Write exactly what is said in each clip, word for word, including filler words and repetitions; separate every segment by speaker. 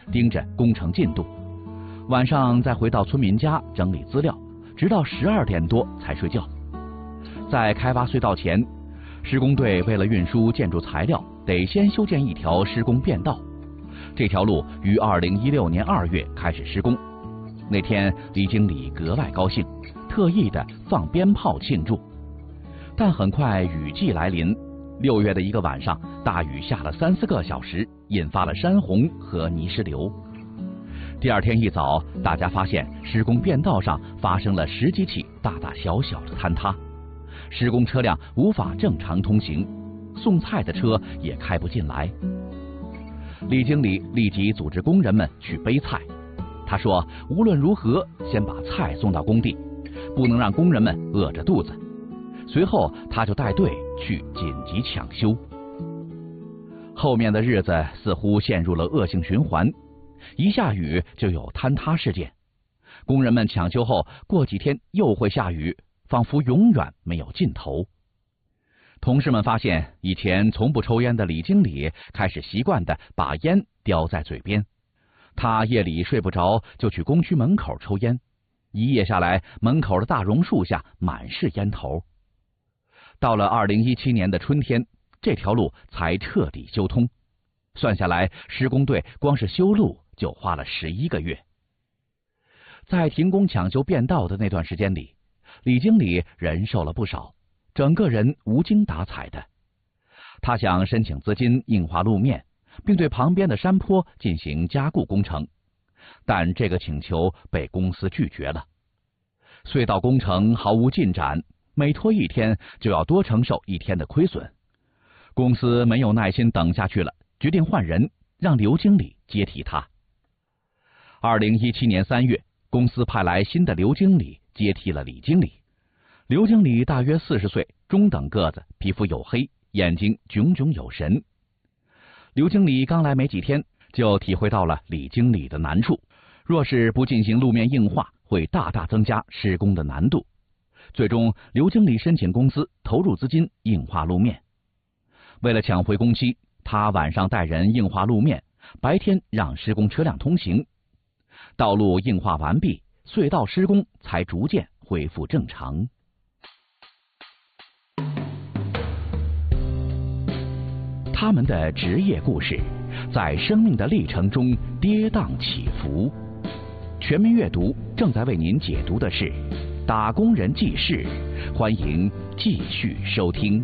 Speaker 1: 盯着工程进度，晚上再回到村民家整理资料，直到十二点多才睡觉。在开挖隧道前，施工队为了运输建筑材料，得先修建一条施工便道。这条路于二零一六年二月开始施工。那天，李经理格外高兴，特意的放鞭炮庆祝。但很快雨季来临，六月的一个晚上，大雨下了三四个小时，引发了山洪和泥石流。第二天一早，大家发现施工便道上发生了十几起大大小小的坍塌，施工车辆无法正常通行，送菜的车也开不进来。李经理立即组织工人们去背菜。他说，无论如何先把菜送到工地，不能让工人们饿着肚子。随后他就带队去紧急抢修。后面的日子似乎陷入了恶性循环，一下雨就有坍塌事件。工人们抢修后，过几天又会下雨，仿佛永远没有尽头。同事们发现，以前从不抽烟的李经理开始习惯地把烟叼在嘴边。他夜里睡不着，就去工区门口抽烟。一夜下来，门口的大榕树下满是烟头。到了二零一七年的春天，这条路才彻底修通。算下来，施工队光是修路就花了十一个月。在停工抢修便道的那段时间里，李经理人瘦了不少，整个人无精打采的。他想申请资金硬化路面，并对旁边的山坡进行加固工程，但这个请求被公司拒绝了。隧道工程毫无进展，每拖一天就要多承受一天的亏损。公司没有耐心等下去了，决定换人，让刘经理接替他。二零一七年三月，公司派来新的刘经理接替了李经理。刘经理大约四十岁，中等个子，皮肤黝黑，眼睛炯炯有神。刘经理刚来没几天，就体会到了李经理的难处。若是不进行路面硬化，会大大增加施工的难度。最终，刘经理申请公司投入资金硬化路面。为了抢回工期，他晚上带人硬化路面，白天让施工车辆通行。道路硬化完毕，隧道施工才逐渐恢复正常。他们的职业故事，在生命的历程中跌宕起伏。全民阅读正在为您解读的是《打工人记事》，欢迎继续收听。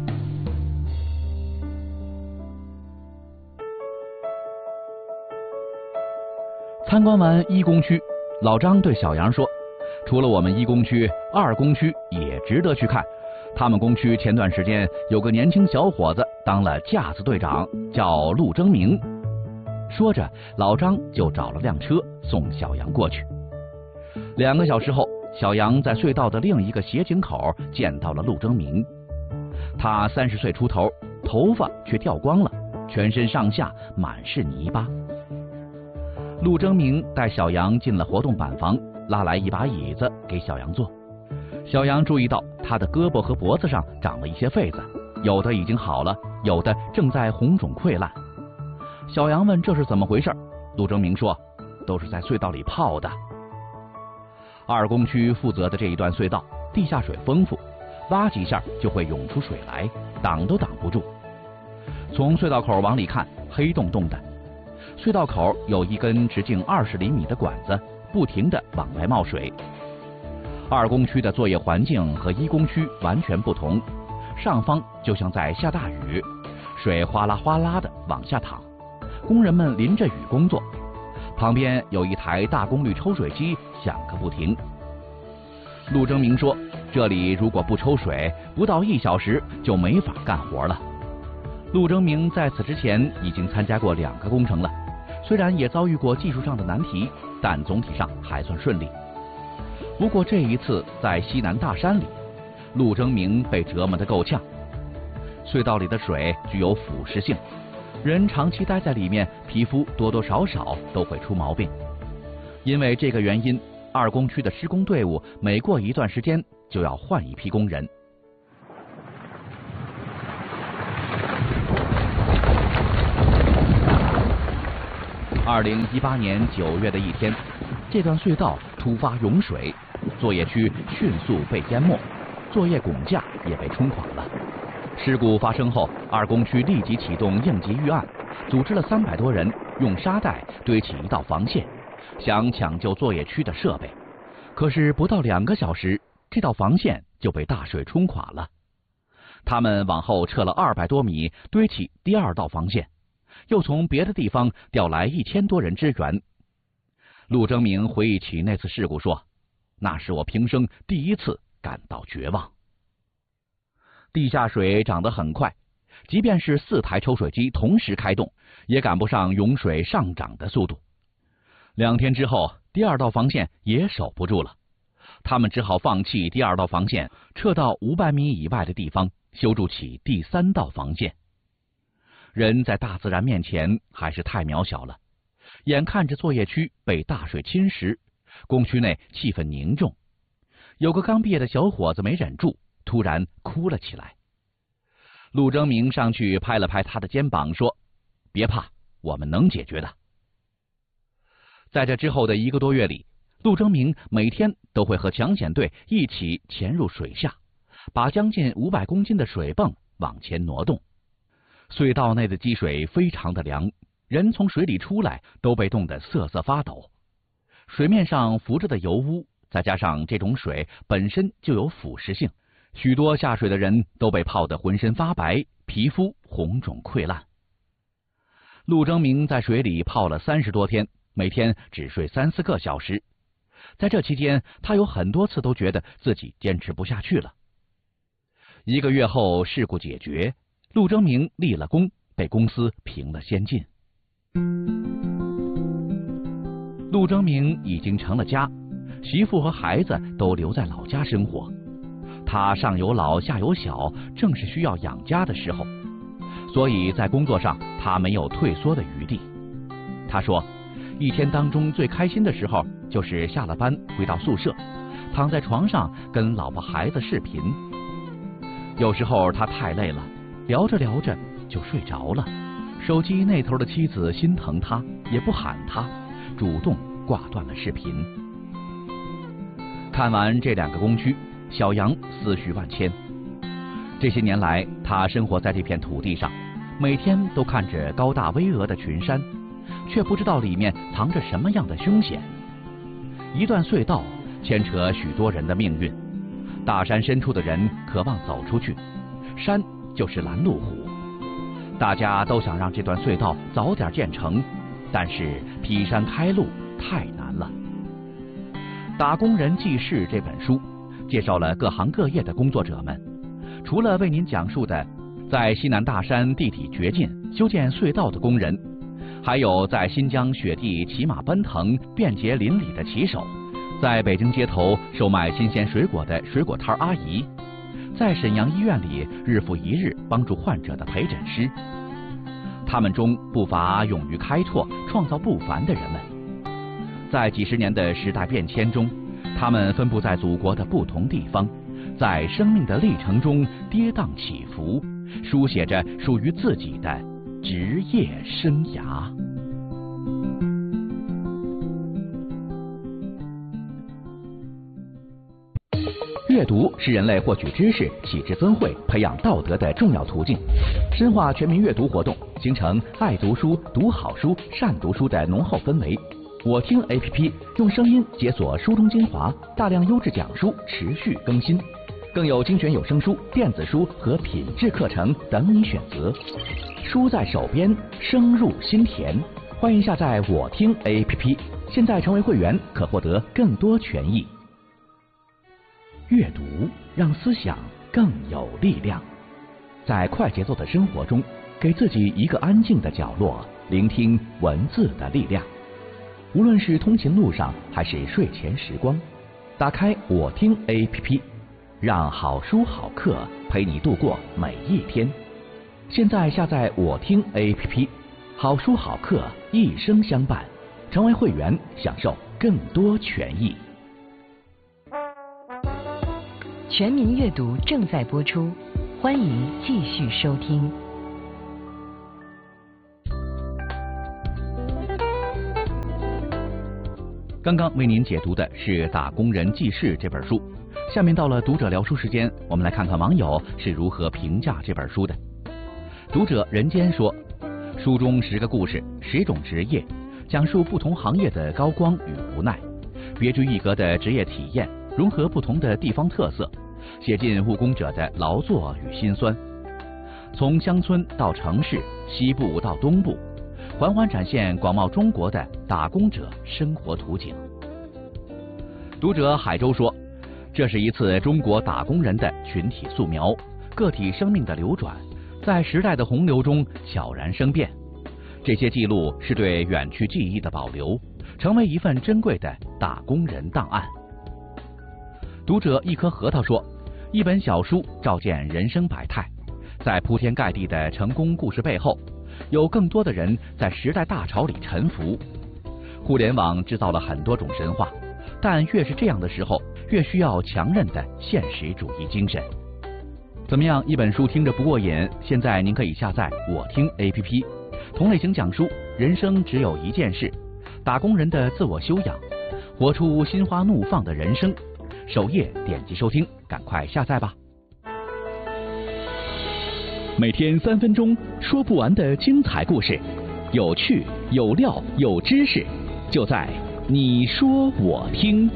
Speaker 1: 参观完一工区，老张对小杨说：“除了我们一工区，二工区也值得去看。他们工区前段时间有个年轻小伙子当了架子队长，叫陆征明。”说着，老张就找了辆车送小杨过去。两个小时后，小杨在隧道的另一个斜井口见到了陆征明。他三十岁出头，头发却掉光了，全身上下满是泥巴。陆征明带小杨进了活动板房，拉来一把椅子给小杨坐。小杨注意到他的胳膊和脖子上长了一些痱子，有的已经好了，有的正在红肿溃烂。小杨问这是怎么回事，陆征明说都是在隧道里泡的。二工区负责的这一段隧道地下水丰富，挖几下就会涌出水来，挡都挡不住。从隧道口往里看，黑洞洞的，隧道口有一根直径二十厘米的管子，不停地往外冒水。二工区的作业环境和一工区完全不同，上方就像在下大雨，水哗啦哗啦的往下淌，工人们淋着雨工作，旁边有一台大功率抽水机响个不停。陆征明说，这里如果不抽水，不到一小时就没法干活了。陆征明在此之前已经参加过两个工程了，虽然也遭遇过技术上的难题，但总体上还算顺利。不过这一次在西南大山里，陆征明被折磨得够呛。隧道里的水具有腐蚀性，人长期待在里面，皮肤多多少少都会出毛病。因为这个原因，二工区的施工队伍每过一段时间就要换一批工人。 二零一八年九月的一天，这段隧道突发涌水，作业区迅速被淹没，作业拱架也被冲垮了。事故发生后，二工区立即启动应急预案，组织了三百多人用沙袋堆起一道防线，想抢救作业区的设备。可是不到两个小时，这道防线就被大水冲垮了。他们往后撤了二百多米，堆起第二道防线，又从别的地方调来一千多人支援。陆征明回忆起那次事故说：“那是我平生第一次感到绝望。”地下水涨得很快，即便是四台抽水机同时开动，也赶不上涌水上涨的速度。两天之后，第二道防线也守不住了，他们只好放弃第二道防线，撤到五百米以外的地方修筑起第三道防线。人在大自然面前还是太渺小了，眼看着作业区被大水侵蚀，工区内气氛凝重。有个刚毕业的小伙子没忍住，突然哭了起来。陆征明上去拍了拍他的肩膀，说：“别怕，我们能解决的。”在这之后的一个多月里，陆征明每天都会和抢险队一起潜入水下，把将近五百公斤的水泵往前挪动。隧道内的积水非常的凉，人从水里出来都被冻得瑟瑟发抖。水面上浮着的油污，再加上这种水本身就有腐蚀性，许多下水的人都被泡得浑身发白，皮肤红肿溃烂。陆征明在水里泡了三十多天，每天只睡三四个小时。在这期间，他有很多次都觉得自己坚持不下去了。一个月后，事故解决，陆征明立了功，被公司评了先进。陆征明已经成了家，媳妇和孩子都留在老家生活。他上有老下有小，正是需要养家的时候，所以在工作上他没有退缩的余地。他说，一天当中最开心的时候就是下了班回到宿舍，躺在床上跟老婆孩子视频。有时候他太累了，聊着聊着就睡着了，手机那头的妻子心疼他，也不喊他，主动挂断了视频。看完这两个工区，小杨思绪万千。这些年来，他生活在这片土地上，每天都看着高大巍峨的群山，却不知道里面藏着什么样的凶险。一段隧道牵扯许多人的命运，大山深处的人渴望走出去，山就是拦路虎。大家都想让这段隧道早点建成，但是劈山开路太难了。《打工人记事》这本书介绍了各行各业的工作者们，除了为您讲述的在西南大山地底掘进修建隧道的工人，还有在新疆雪地骑马奔腾便捷邻里的骑手，在北京街头售卖新鲜水果的水果摊阿姨，在沈阳医院里日复一日帮助患者的陪诊师。他们中不乏勇于开拓、创造不凡的人们。在几十年的时代变迁中，他们分布在祖国的不同地方，在生命的历程中跌宕起伏，书写着属于自己的职业生涯。阅读是人类获取知识、启智增慧、培养道德的重要途径。深化全民阅读活动，形成爱读书、读好书、善读书的浓厚氛围。我听 A P P 用声音解锁书中精华，大量优质讲书持续更新，更有精选有声书、电子书和品质课程等你选择。书在手边，声入心田。欢迎下载我听 A P P， 现在成为会员可获得更多权益。阅读让思想更有力量。在快节奏的生活中，给自己一个安静的角落，聆听文字的力量。无论是通勤路上还是睡前时光，打开我听 A P P， 让好书好课陪你度过每一天。现在下载我听 A P P， 好书好课一生相伴。成为会员，享受更多权益。
Speaker 2: 全民阅读正在播出，欢迎继续收听。
Speaker 1: 刚刚为您解读的是《打工人记事》这本书，下面到了读者聊书时间，我们来看看网友是如何评价这本书的。读者人间说，书中十个故事，十种职业，讲述不同行业的高光与无奈，别具一格的职业体验，融合不同的地方特色，写尽务工者的劳作与辛酸。从乡村到城市，西部到东部，缓缓展现广袤中国的打工者生活图景。读者海州说，这是一次中国打工人的群体素描，个体生命的流转，在时代的洪流中悄然生变。这些记录是对远去记忆的保留，成为一份珍贵的打工人档案。读者一颗核桃说，一本小书照见人生百态，在铺天盖地的成功故事背后，有更多的人在时代大潮里沉浮。互联网制造了很多种神话，但越是这样的时候，越需要强韧的现实主义精神。怎么样，一本书听着不过瘾？现在您可以下载我听 A P P， 同类型讲书，人生只有一件事，打工人的自我修养，活出心花怒放的人生。首页点击收听，赶快下载吧。每天三分钟，说不完的精彩故事，有趣有料有知识，就在你说我听。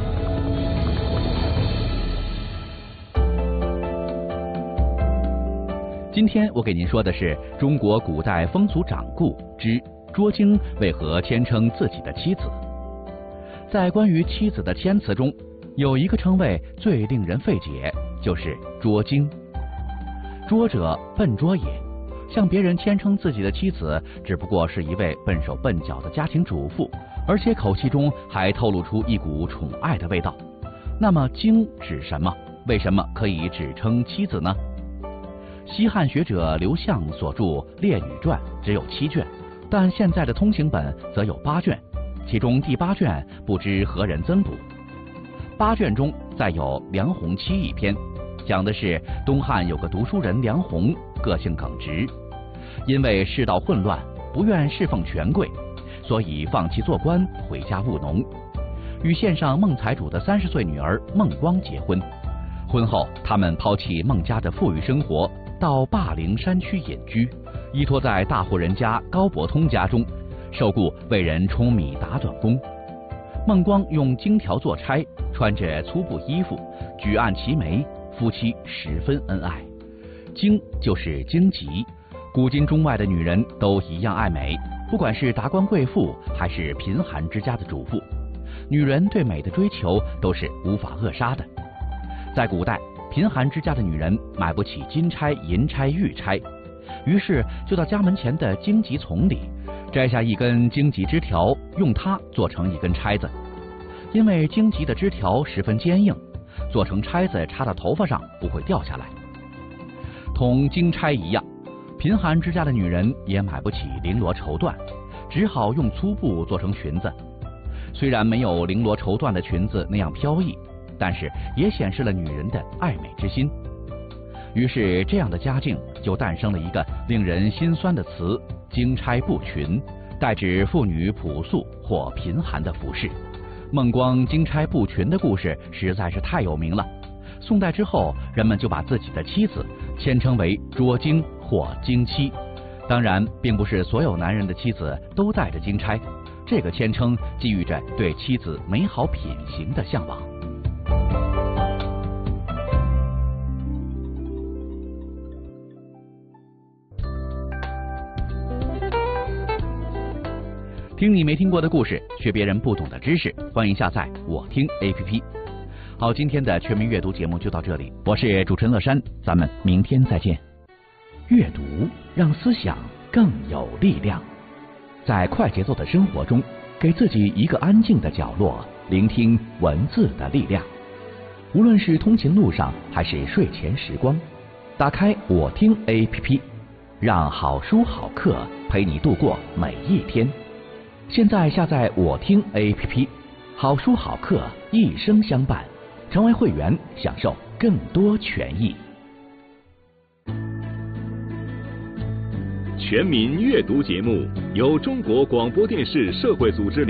Speaker 1: 今天我给您说的是中国古代风俗掌故之捉精为何谦称自己的妻子。在关于妻子的谦词中，有一个称谓最令人费解，就是捉精。捉者笨拙也，向别人谦称自己的妻子，只不过是一位笨手笨脚的家庭主妇，而且口气中还透露出一股宠爱的味道。那么精指什么？为什么可以只称妻子呢？西汉学者刘向所著《列女传》只有七卷，但现在的通行本则有八卷，其中第八卷不知何人增补。八卷中再有梁鸿七一篇，讲的是东汉有个读书人梁鸿，个性耿直，因为世道混乱，不愿侍奉权贵，所以放弃做官，回家务农，与县上孟财主的三十岁女儿孟光结婚。婚后，他们抛弃孟家的富裕生活，到霸陵山区隐居，依托在大户人家高伯通家中，受雇为人舂米打短工。孟光用荆条做差，穿着粗布衣服，举案齐眉，夫妻十分恩爱。荆就是荆棘，古今中外的女人都一样爱美，不管是达官贵妇还是贫寒之家的主妇，女人对美的追求都是无法扼杀的。在古代，贫寒之家的女人买不起金钗、银钗、玉钗，于是就到家门前的荆棘丛里摘下一根荆棘枝条，用它做成一根钗子。因为荆棘的枝条十分坚硬，做成钗子插到头发上不会掉下来。同荆钗一样，贫寒之家的女人也买不起绫罗绸缎，只好用粗布做成裙子。虽然没有绫罗绸缎的裙子那样飘逸，但是也显示了女人的爱美之心。于是这样的家境就诞生了一个令人心酸的词——荆钗布裙，代指妇女朴素或贫寒的服饰。孟光荆钗布裙的故事实在是太有名了。宋代之后，人们就把自己的妻子谦称为捉精或荆妻。当然，并不是所有男人的妻子都带着荆钗，这个谦称寄予着对妻子美好品行的向往。听你没听过的故事，学别人不懂的知识，欢迎下载我听 A P P。 好，今天的全民阅读节目就到这里，我是主持人乐山，咱们明天再见。阅读让思想更有力量，在快节奏的生活中，给自己一个安静的角落，聆听文字的力量。无论是通勤路上还是睡前时光，打开我听 A P P， 让好书好课陪你度过每一天。现在下载我听 A P P， 好书好课一生相伴，成为会员享受更多权益。
Speaker 3: 全民阅读节目由中国广播电视社会组织